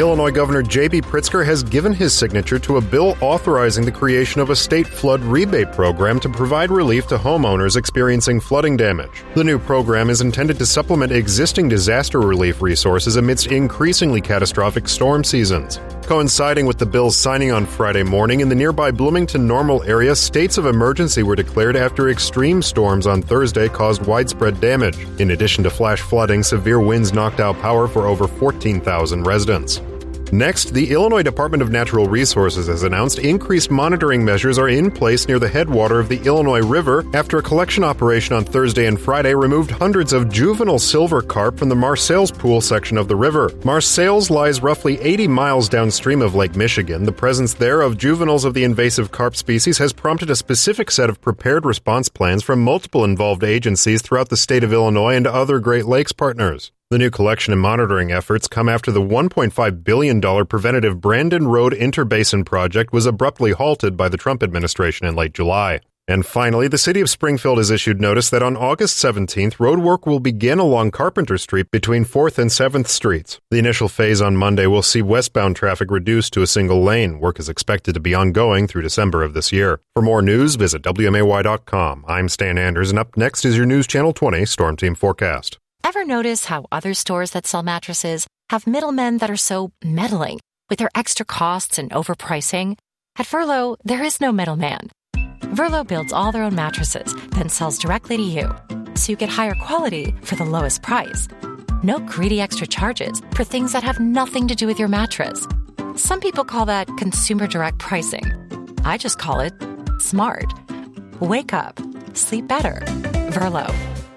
Illinois Governor J.B. Pritzker has given his signature to a bill authorizing the creation of a state flood rebate program to provide relief to homeowners experiencing flooding damage. The new program is intended to supplement existing disaster relief resources amidst increasingly catastrophic storm seasons. Coinciding with the bill's signing on Friday morning, in the nearby Bloomington-Normal area, states of emergency were declared after extreme storms on Thursday caused widespread damage. In addition to flash flooding, severe winds knocked out power for over 14,000 residents. Next, the Illinois Department of Natural Resources has announced increased monitoring measures are in place near the headwater of the Illinois River after a collection operation on Thursday and Friday removed hundreds of juvenile silver carp from the Marseilles Pool section of the river. Marseilles lies roughly 80 miles downstream of Lake Michigan. The presence there of juveniles of the invasive carp species has prompted a specific set of prepared response plans from multiple involved agencies throughout the state of Illinois and other Great Lakes partners. The new collection and monitoring efforts come after the $1.5 billion preventative Brandon Road Interbasin project was abruptly halted by the Trump administration in late July. And finally, the city of Springfield has issued notice that on August 17th, road work will begin along Carpenter Street between 4th and 7th Streets. The initial phase on Monday will see westbound traffic reduced to a single lane. Work is expected to be ongoing through December of this year. For more news, visit WMAY.com. I'm Stan Anders, and up next is your News Channel 20 Storm Team Forecast. Ever notice how other stores that sell mattresses have middlemen that are so meddling with their extra costs and overpricing? At Verlo, there is no middleman. Verlo builds all their own mattresses, then sells directly to you, so you get higher quality for the lowest price. No greedy extra charges for things that have nothing to do with your mattress. Some people call that consumer direct pricing. I just call it smart. Wake up. Sleep better. Verlo.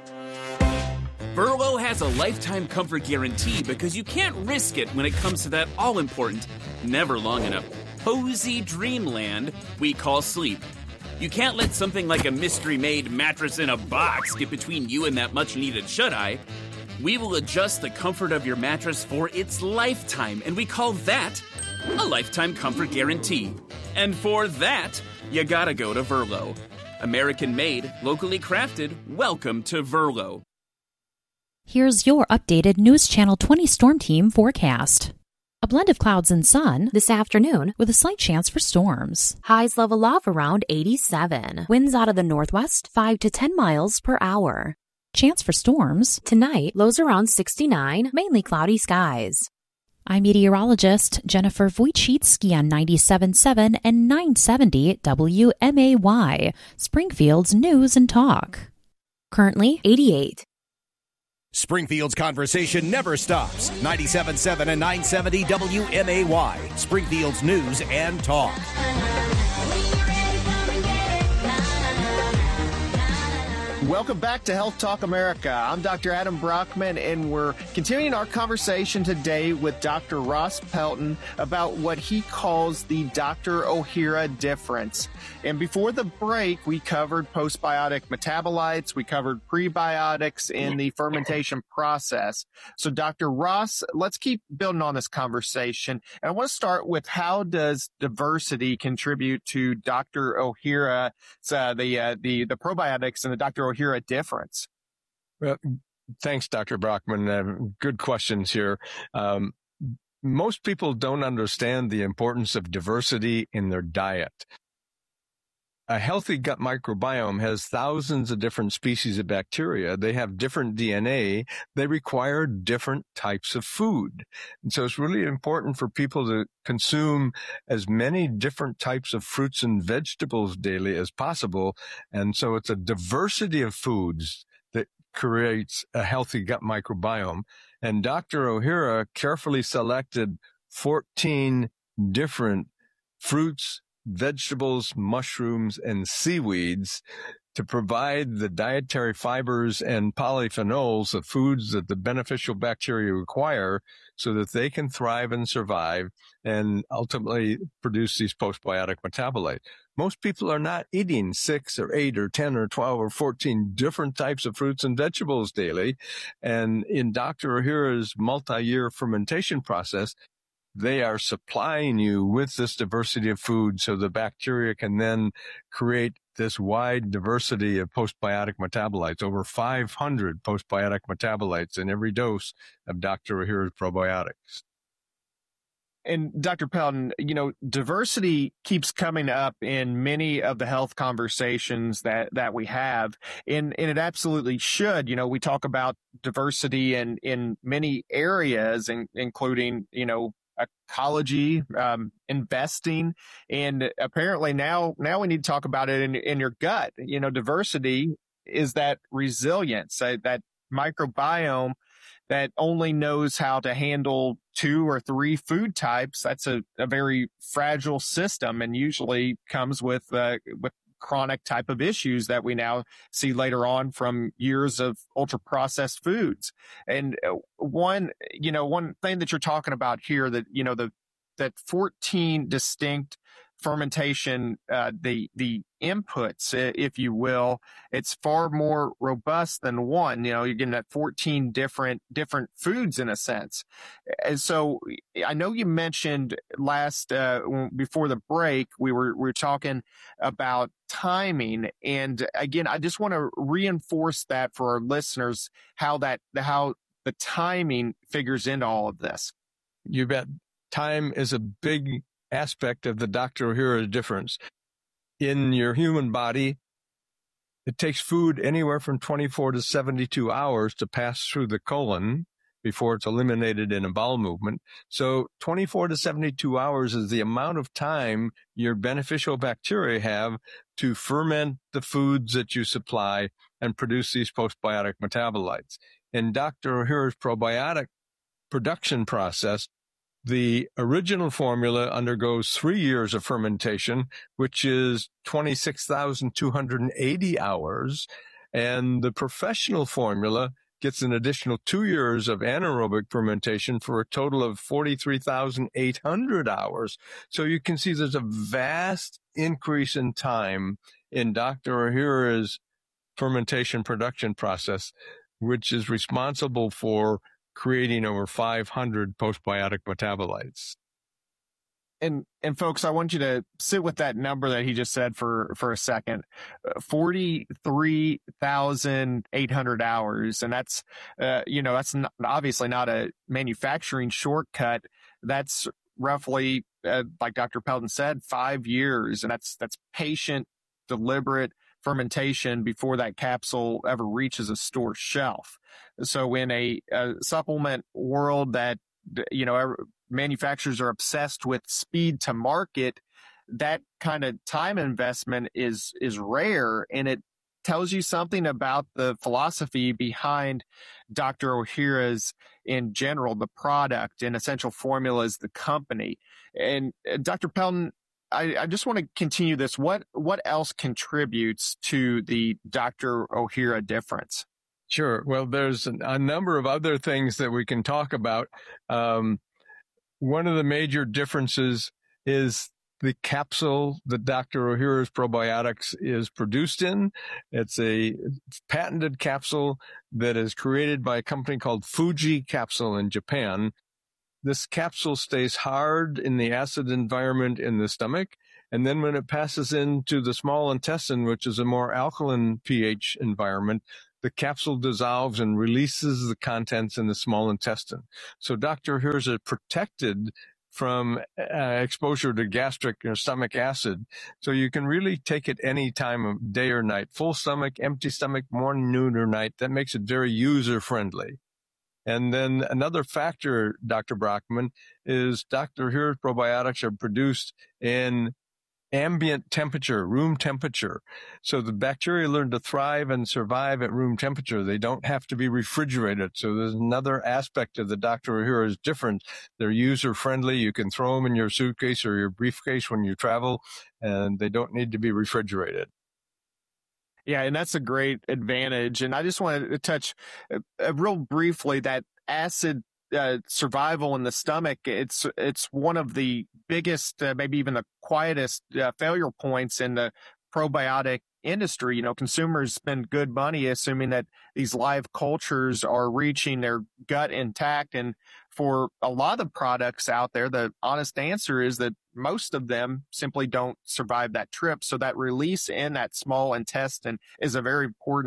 Verlo has a lifetime comfort guarantee because you can't risk it when it comes to that all-important, never long enough, cozy dreamland we call sleep. You can't let something like a mystery-made mattress in a box get between you and that much-needed shut-eye. We will adjust the comfort of your mattress for its lifetime, and we call that a lifetime comfort guarantee. And for that, you gotta go to Verlo. American-made, locally crafted, welcome to Verlo. Here's your updated News Channel 20 Storm Team forecast. A blend of clouds and sun this afternoon with a slight chance for storms. Highs level off around 87. Winds out of the northwest 5 to 10 miles per hour. Chance for storms tonight, lows around 69, mainly cloudy skies. I'm meteorologist Jennifer Wojcicki on 97.7 and 970 WMAY, Springfield's News and Talk. Currently 88. Springfield's conversation never stops. 97.7 and 970 WMAY, Springfield's News and Talk. Welcome back to Health Talk America. I'm Dr. Adam Brockman, and we're continuing our conversation today with Dr. Ross Pelton about what he calls the Dr. Ohhira difference. And before the break, we covered postbiotic metabolites. We covered prebiotics in the fermentation process. So, Dr. Ross, let's keep building on this conversation. And I want to start with, how does diversity contribute to Dr. Ohhira's, the probiotics and the Dr. Ohhira difference? Well, thanks, Dr. Brockman. Good questions here. Most people don't understand the importance of diversity in their diet. A healthy gut microbiome has thousands of different species of bacteria. They have different DNA. They require different types of food. And so it's really important for people to consume as many different types of fruits and vegetables daily as possible. And so it's a diversity of foods that creates a healthy gut microbiome. And Dr. Ohhira carefully selected 14 different fruits, vegetables, mushrooms, and seaweeds to provide the dietary fibers and polyphenols of foods that the beneficial bacteria require so that they can thrive and survive and ultimately produce these postbiotic metabolites. Most people are not eating 6 or 8 or 10 or 12 or 14 different types of fruits and vegetables daily. And in Dr. Ohhira's multi-year fermentation process, they are supplying you with this diversity of food so the bacteria can then create this wide diversity of postbiotic metabolites, over 500 postbiotic metabolites in every dose of Dr. Ohhira's probiotics. And Dr. Pelton, diversity keeps coming up in many of the health conversations that we have, and it absolutely should. We talk about diversity in many areas, including, ecology, investing, and apparently now we need to talk about it in your gut. Diversity is that resilience, that microbiome that only knows how to handle 2 or 3 food types. That's a very fragile system, and usually comes with chronic type of issues that we now see later on from years of ultra processed foods. And one thing that you're talking about here, that that 14 distinct fermentation, the inputs, if you will, it's far more robust than one. You're getting at 14 different foods in a sense. And so I know you mentioned before the break, we were talking about timing. And again, I just want to reinforce that for our listeners, how the timing figures into all of this. You bet. Time is a big aspect of the Dr. Ohhira difference. In your human body, it takes food anywhere from 24 to 72 hours to pass through the colon before it's eliminated in a bowel movement. So 24 to 72 hours is the amount of time your beneficial bacteria have to ferment the foods that you supply and produce these postbiotic metabolites. In Dr. Ohhira's probiotic production process, the original formula undergoes 3 years of fermentation, which is 26,280 hours. And the professional formula gets an additional 2 years of anaerobic fermentation for a total of 43,800 hours. So you can see there's a vast increase in time in Dr. Ohhira's fermentation production process, which is responsible for creating over 500 postbiotic metabolites. And folks, I want you to sit with that number that he just said for a second. 43,800 hours. And that's, that's obviously not a manufacturing shortcut. That's roughly, like Dr. Pelton said, 5 years. And that's patient, deliberate fermentation before that capsule ever reaches a store shelf. So in a supplement world that, manufacturers are obsessed with speed to market, that kind of time investment is rare, and it tells you something about the philosophy behind Dr. Ohhira's in general, the product, and Essential Formulas, the company. And Dr. Pelton, I just want to continue this. What else contributes to the Dr. Ohhira difference? Sure. Well, there's a number of other things that we can talk about. One of the major differences is the capsule that Dr. Ohhira's probiotics is produced in. It's a patented capsule that is created by a company called Fuji Capsule in Japan. This capsule stays hard in the acid environment in the stomach, and then when it passes into the small intestine, which is a more alkaline pH environment, the capsule dissolves and releases the contents in the small intestine. So Dr. Ohhira's are protected from exposure to gastric or stomach acid. So you can really take it any time of day or night, full stomach, empty stomach, morning, noon, or night. That makes it very user-friendly. And then another factor, Dr. Brockman, is Dr. Ohhira's probiotics are produced in ambient temperature, room temperature. So the bacteria learn to thrive and survive at room temperature. They don't have to be refrigerated. So there's another aspect of the Dr. Ohhira's difference. They're user-friendly. You can throw them in your suitcase or your briefcase when you travel, and they don't need to be refrigerated. Yeah, and that's a great advantage. And I just wanted to touch real briefly that acid survival in the stomach. It's one of the biggest, maybe even the quietest failure points in the probiotic industry. Consumers spend good money assuming that these live cultures are reaching their gut intact. And for a lot of the products out there, the honest answer is that most of them simply don't survive that trip. So that release in that small intestine is a very important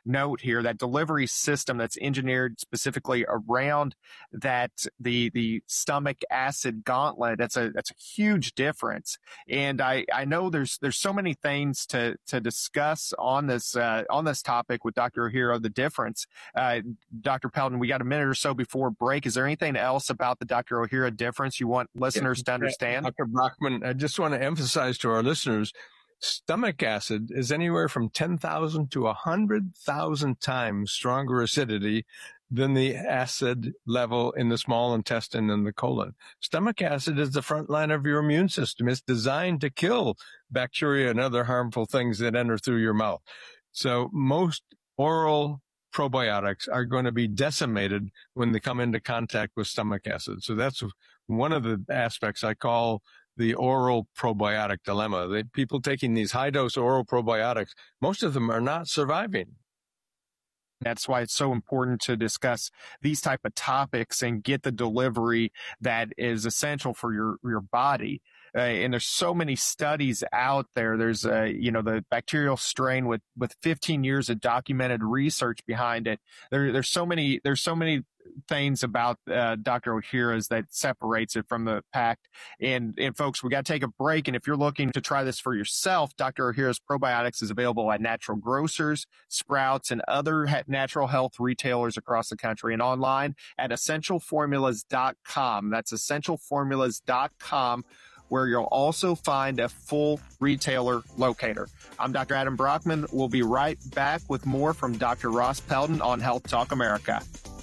note here, that delivery system that's engineered specifically around that, the stomach acid gauntlet, that's a huge difference. And I know there's so many things to discuss on this topic with Dr. Ohhira, the difference. Dr. Pelton, we got a minute or so before break. Is there anything else about the Dr. Ohhira difference you want listeners to understand? Dr. Brockman, I just want to emphasize to our listeners, stomach acid is anywhere from 10,000 to 100,000 times stronger acidity than the acid level in the small intestine and the colon. Stomach acid is the front line of your immune system. It's designed to kill bacteria and other harmful things that enter through your mouth. So most oral probiotics are going to be decimated when they come into contact with stomach acid. So that's one of the aspects I call the oral probiotic dilemma. People taking these high-dose oral probiotics, most of them are not surviving. That's why it's so important to discuss these type of topics and get the delivery that is essential for your body. And there's so many studies out there. There's the bacterial strain with 15 years of documented research behind it. There's so many things about Dr. Ohhira's that separates it from the pack. And folks, we got to take a break. And if you're looking to try this for yourself, Dr. Ohhira's probiotics is available at natural grocers, Sprouts, and other natural health retailers across the country, and online at essentialformulas.com. That's essentialformulas.com, where you'll also find a full retailer locator. I'm Dr. Adam Brockman. We'll be right back with more from Dr. Ross Pelton on Health Talk America.